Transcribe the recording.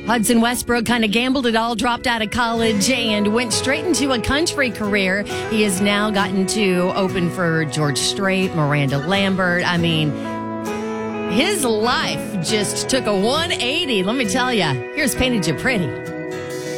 Hudson Westbrook kind of gambled it all, dropped out of college, and went straight into a country career. He has now gotten to open for George Strait, Miranda Lambert. I mean, his life just took a 180, let me tell you. Here's Painted You Pretty.